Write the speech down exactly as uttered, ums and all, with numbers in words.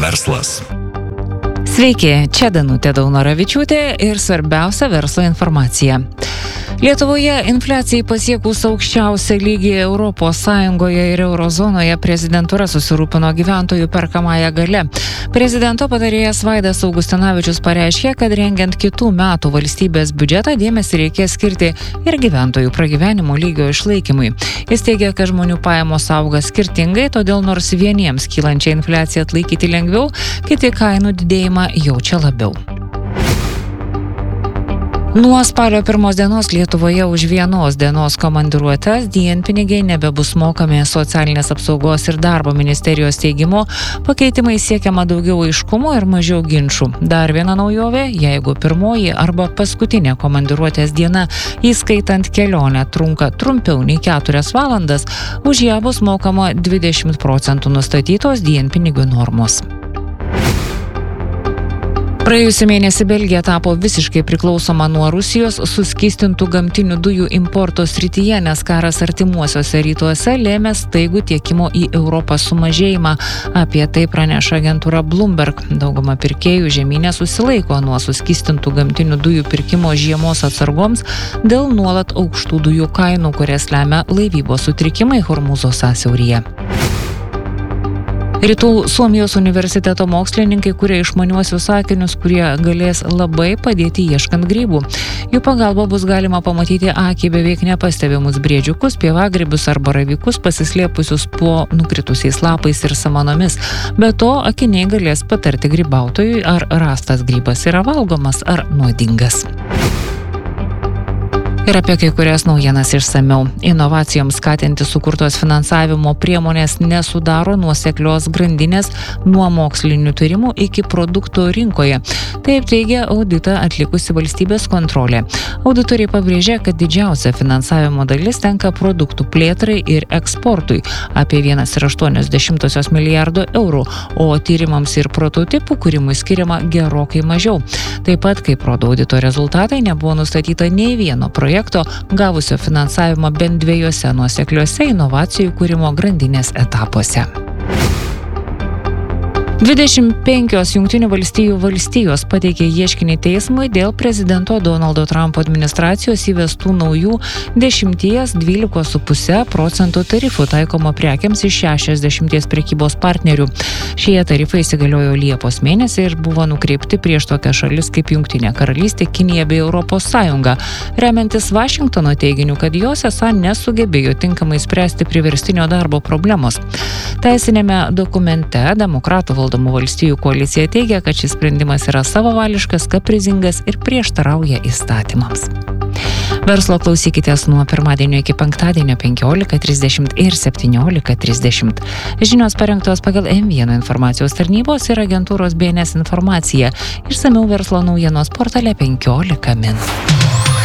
verslas. Sveiki, čia Danutė Daunoravičiūtė ir svarbiausia verslo informacija. Lietuvoje infliacijai pasiekus aukščiausią lygį Europos Sąjungoje ir Eurozonoje prezidentūra susirūpino gyventojų perkamąją gale. Prezidento patarėjas Vaidas Augustinavičius pareiškė, kad rengiant kitų metų valstybės biudžetą dėmesį reikės skirti ir gyventojų pragyvenimo lygio išlaikymui. Jis teigia, kad žmonių pajamos auga skirtingai, todėl nors vieniems kylančią infliaciją atlaikyti lengviau, kiti kainų didėjimą jaučia labiau. Nuo spalio pirmos dienos Lietuvoje už vienos dienos komandiruotes dienpinigiai nebebus mokami. Socialinės apsaugos ir darbo ministerijos teigimu, pakeitimai siekiama daugiau aiškumo ir mažiau ginčų. Dar viena naujovė, jeigu pirmoji arba paskutinė komandiruotės diena, įskaitant kelionę, trunka trumpiau nei keturias valandas, už ją bus mokama dvidešimt procentų nustatytos dienpinigių normos. Praėjusį mėnesį Belgija tapo visiškai priklausoma nuo Rusijos suskystintų gamtinių dujų importo srityje, nes karas artimuosiuose rytuose lėmė staigų tiekimo į Europą sumažėjimą. Apie tai praneša agentūra Bloomberg. Dauguma pirkėjų žemyne susilaiko nuo suskystintų gamtinių dujų pirkimo žiemos atsargoms dėl nuolat aukštų dujų kainų, kurias lemia laivybos sutrikimai Hormūzo sąsiauryje. Rytų Suomijos universiteto mokslininkai kuria išmaniuosius akinius, kurie galės labai padėti ieškant grybų. Jų pagalba bus galima pamatyti akį beveik nepastebimus briedžiukus, pievagrybius ar baravykus pasislėpusius po nukritusiais lapais ir samanomis. Be to, akiniai galės patarti grybautojui, ar rastas grybas yra valgomas ar nuodingas. Ir apie kai kurias naujienas išsamiau. Inovacijoms skatinti sukurtos finansavimo priemonės nesudaro nuoseklios grandinės nuo mokslinių tyrimų iki produktų rinkoje. Taip teigia auditą atlikusi valstybės kontrolė. Auditoriai pabrėžė, kad didžiausia finansavimo dalis tenka produktų plėtrai ir eksportui – apie vienas ir aštuonios dešimtosios milijardo eurų, o tyrimams ir prototipų kūrimui skiriama gerokai mažiau. Taip pat, kaip rodo audito rezultatai, nebuvo nustatyta nei vieno projekto gavusio finansavimą bent dviejose nuosekliuose inovacijų kūrimo grandinės etapuose. dvidešimt penkios Jungtinių valstijų valstijos pateikė ieškinį teismui dėl prezidento Donaldo Trumpo administracijos įvestų naujų dešimties dvylikos su puse procentų tarifų taikomo prekiams iš šešiasdešimties prekybos partnerių. Šie tarifai įsigaliojo Liepos mėnesį ir buvo nukreipti prieš tokias šalis kaip Jungtinė karalystė, Kinija bei Europos Sąjunga, remiantis Vašingtono teiginiu, kad jos esą nesugebėjo tinkamai spręsti priverstinio darbo problemos. Teisinėme dokumente demokratų valdomų valstijų koalicija teigia, kad šis sprendimas yra savavališkas, kaprizingas ir prieštarauja įstatymams. Verslo klausykitės nuo pirmadienio iki penktadienio penkiolika trisdešimt ir septyniolika trisdešimt. Žinios parengtos pagal M vienas informacijos tarnybos ir agentūros B N S informaciją. Išsamiau verslo naujienos portale penkiolika min.